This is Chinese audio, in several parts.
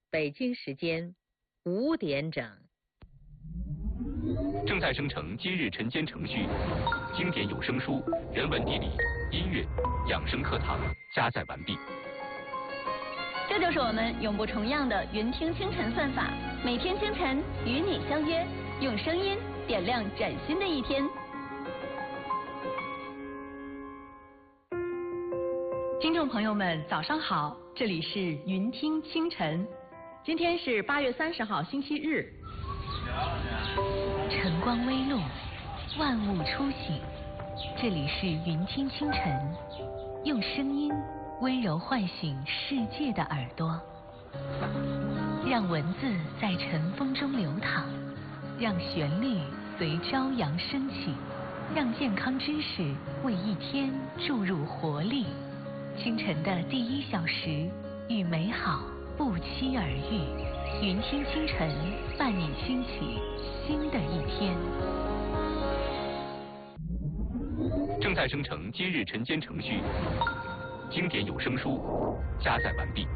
北京时间5点整。 正在生成今日晨间程序，经典有声书、人文地理、音乐、养生课堂加载完毕。 这就是我们永不重样的云听清晨算法，每天清晨与你相约，用声音点亮崭新的一天。 听众朋友们，早上好，这里是云听清晨，今天是8月30号，星期日。 晨光微露，万物初醒，这里是云听清晨，用声音温柔唤醒世界的耳朵，让文字在晨风中流淌，让旋律随朝阳升起，让健康知识为一天注入活力。清晨的第1小时，与美好不期而遇。云听清晨，伴你兴起新的一天。 正在生成今日晨间程序，经典有声书加载完毕。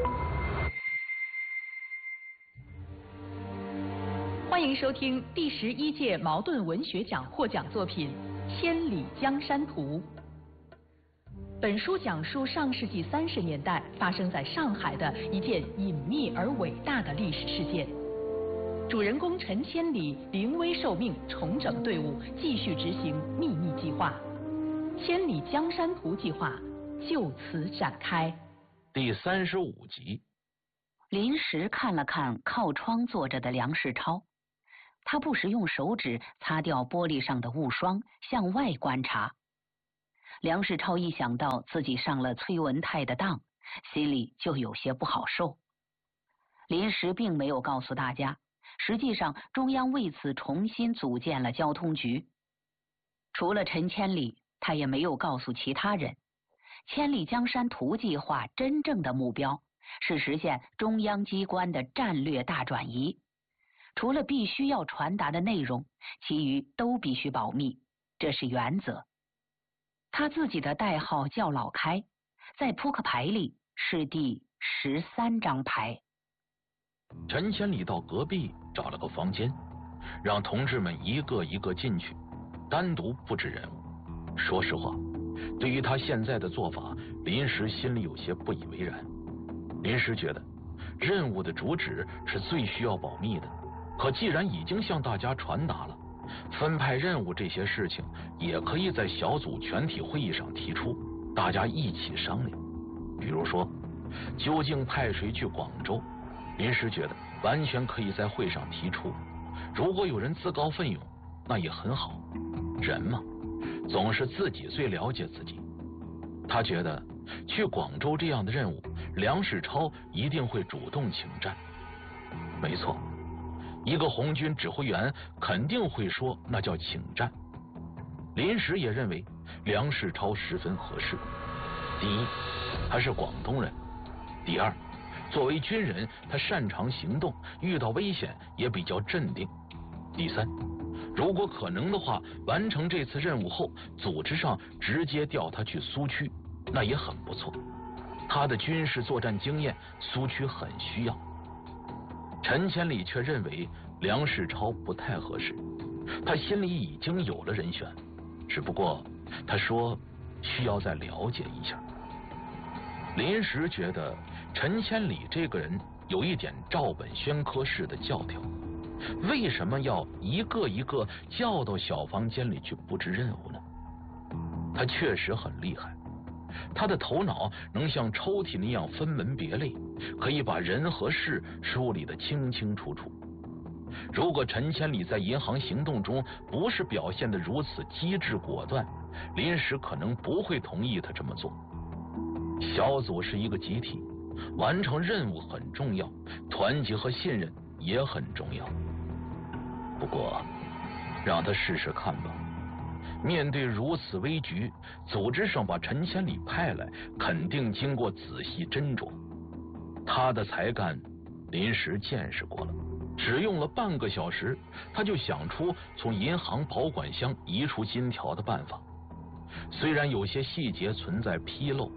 欢迎收听第11届茅盾文学奖获奖作品《千里江山图》。本书讲述上世纪30年代发生在上海的一件隐秘而伟大的历史事件。主人公陈千里临危受命，重整队伍，继续执行秘密计划。千里江山图计划就此展开。 第35集。 临时看了看靠窗坐着的梁世超，他不时用手指擦掉玻璃上的雾霜，向外观察。梁世超一想到自己上了崔文泰的当，心里就有些不好受。临时并没有告诉大家，实际上中央为此重新组建了交通局。除了陈千里，他也没有告诉其他人，千里江山图计划真正的目标是实现中央机关的战略大转移。除了必须要传达的内容，其余都必须保密，这是原则。他自己的代号叫老开，在扑克牌里是第13张牌。 陈千里到隔壁找了个房间，让同志们一个一个进去，单独布置任务。说实话，对于他现在的做法，临时心里有些不以为然。临时觉得任务的主旨是最需要保密的，可既然已经向大家传达了，分派任务这些事情也可以在小组全体会议上提出，大家一起商量。比如说究竟派谁去广州，临时觉得完全可以在会上提出。如果有人自告奋勇，那也很好，人嘛总是自己最了解自己。他觉得去广州这样的任务，梁世超一定会主动请战。没错，一个红军指挥员肯定会说那叫请战。临时也认为梁世超十分合适。第一，他是广东人；第二，作为军人，他擅长行动，遇到危险也比较镇定；第三，如果可能的话，完成这次任务后，组织上直接调他去苏区，那也很不错。他的军事作战经验，苏区很需要。陈千里却认为梁世超不太合适，他心里已经有了人选，只不过他说需要再了解一下。临时觉得陈千里这个人有一点照本宣科式的教条，为什么要一个一个叫到小房间里去布置任务呢？他确实很厉害，他的头脑能像抽屉那样分门别类，可以把人和事梳理得清清楚楚。如果陈千里在银行行动中不是表现得如此机智果断，临时可能不会同意他这么做。小组是一个集体，完成任务很重要，团结和信任也很重要。不过让他试试看吧。面对如此危局，组织上把陈千里派来，肯定经过仔细斟酌。他的才干临时见识过了，只用了半个小时，他就想出从银行保管箱移出金条的办法。虽然有些细节存在纰漏，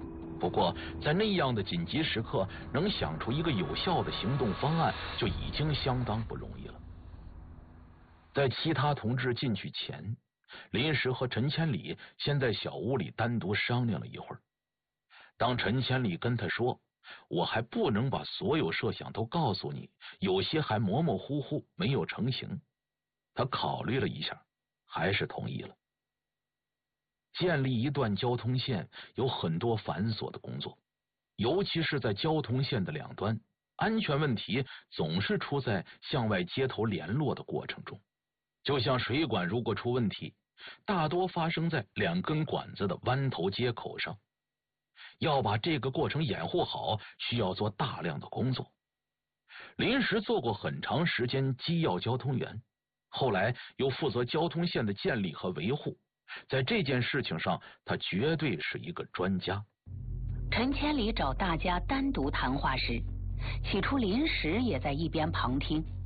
不过在那样的紧急时刻，能想出一个有效的行动方案，就已经相当不容易了。在其他同志进去前，林石和陈千里先在小屋里单独商量了一会儿。当陈千里跟他说，我还不能把所有设想都告诉你，有些还模模糊糊，没有成型。他考虑了一下，还是同意了。建立一段交通线有很多繁琐的工作，尤其是在交通线的两端，安全问题总是出在向外接头联络的过程中。就像水管如果出问题，大多发生在两根管子的弯头接口上。要把这个过程掩护好，需要做大量的工作。临时做过很长时间机要交通员，后来又负责交通线的建立和维护，在这件事情上，他绝对是一个专家。 陈千里找大家单独谈话时，起初临时也在一边旁听，